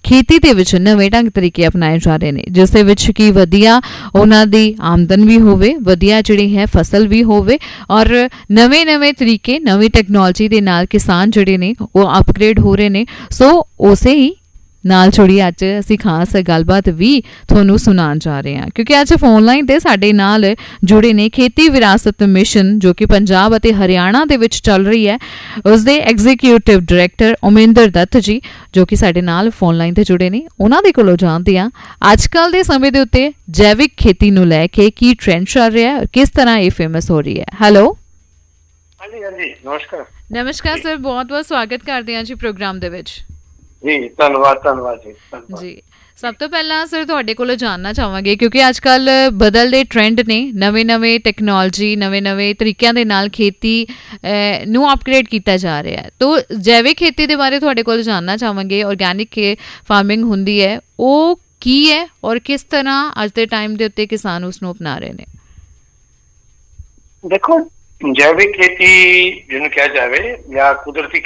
खेती ਦੇ ਵਿੱਚ ਨਵੇਂ ਢੰਗ ਤਰੀਕੇ ਅਪਣਾਏ ਜਾ ਰਹੇ ਨੇ, ਜਿਸ ਦੇ ਵਿੱਚ ਕਿ ਵਧੀਆ ਉਹਨਾਂ ਦੀ ਆਮਦਨ ਵੀ ਹੋਵੇ, ਵਧੀਆ ਜਿਹੜੀ ਹੈ ਫਸਲ ਵੀ ਹੋਵੇ ਔਰ ਨਵੇਂ ਤਰੀਕੇ ਨਵੀਂ ਟੈਕਨੋਲੋਜੀ ਦੇ ਨਾਲ ਕਿਸਾਨ ਜਿਹੜੇ ਨੇ ਉਹ ਅਪਗ੍ਰੇਡ ਹੋ ਰਹੇ ਨੇ। ਸੋ ਉਸੇ ਹੀ ਨਾਲ ਜੁੜੀ ਅੱਜ ਅਸੀਂ ਖਾਸ ਗੱਲਬਾਤ ਵੀ ਤੁਹਾਨੂੰ ਸੁਣਾਉਣ ਜਾ ਰਹੇ ਹਾਂ, ਕਿਉਂਕਿ ਅੱਜ ਫੋਨ ਲਾਈਨ ਤੇ ਸਾਡੇ ਨਾਲ ਜੁੜੇ ਨੇ ਖੇਤੀ ਵਿਰਾਸਤ ਮਿਸ਼ਨ ਜੋ ਕਿ ਪੰਜਾਬ ਅਤੇ ਹਰਿਆਣਾ ਦੇ ਵਿੱਚ ਚੱਲ ਰਹੀ ਹੈ, ਉਸਦੇ ਐਗਜ਼ੀਕਿਊਟਿਵ ਡਾਇਰੈਕਟਰ ਓਮਿੰਦਰ ਦੱਤ ਜੀ ਜੋ ਕਿ ਸਾਡੇ ਨਾਲ ਫੋਨ ਲਾਈਨ ਤੇ ਜੁੜੇ ਨੇ। ਉਹਨਾਂ ਦੇ ਕੋਲੋਂ ਜਾਣਦੇ ਹਾਂ ਅੱਜ ਕੱਲ੍ਹ ਦੇ ਸਮੇਂ ਦੇ ਉੱਤੇ ਜੈਵਿਕ ਖੇਤੀ ਨੂੰ ਲੈ ਕੇ ਕੀ ਟ੍ਰੈਂਡ ਚੱਲ ਰਿਹਾ ਹੈ ਔਰ ਕਿਸ ਤਰ੍ਹਾਂ ਇਹ ਫੇਮਸ ਹੋ ਰਹੀ ਹੈ। ਹੈਲੋ। ਹਾਂਜੀ, ਨਮਸਕਾਰ। ਨਮਸਕਾਰ ਸਰ, ਬਹੁਤ ਬਹੁਤ ਸਵਾਗਤ ਕਰਦੇ ਹਾਂ ਜੀ ਪ੍ਰੋਗਰਾਮ ਦੇ ਵਿੱਚ। ਜੀ ਧੰਨਵਾਦ ਜੀ। ਸਭ ਤੋਂ ਪਹਿਲਾਂ ਸਰ ਤੁਹਾਡੇ ਕੋਲੋਂ ਜਾਣਨਾ ਚਾਹਾਂਗੇ, ਕਿਉਂਕਿ ਅੱਜ ਕੱਲ੍ਹ ਬਦਲਦੇ ਟ੍ਰੈਂਡ ਨੇ, ਨਵੇਂ ਟੈਕਨੋਲੋਜੀ ਨਵੇਂ ਤਰੀਕਿਆਂ ਦੇ ਨਾਲ ਖੇਤੀ ਨੂੰ ਅਪਗ੍ਰੇਡ ਕੀਤਾ ਜਾ ਰਿਹਾ ਹੈ। ਤੋ ਜੈਵਿਕ ਖੇਤੀ ਦੇ ਬਾਰੇ ਤੁਹਾਡੇ ਕੋਲ ਜਾਣਨਾ ਚਾਹਾਂਗੇ, ਆਰਗੈਨਿਕ ਫਾਰਮਿੰਗ ਹੁੰਦੀ ਹੈ ਉਹ ਕੀ ਹੈ ਔਰ ਕਿਸ ਤਰ੍ਹਾਂ ਅੱਜ ਦੇ ਟਾਈਮ ਦੇ ਉੱਤੇ ਕਿਸਾਨ ਉਸ ਨੂੰ ਅਪਣਾ ਰਹੇ ਨੇ। ਦੇਖੋ, ਜੈਵਿਕ ਖੇਤੀ ਜਿਹਨੂੰ ਕਿਹਾ ਜਾਵੇ ਜਾਂ ਕੁਦਰਤੀ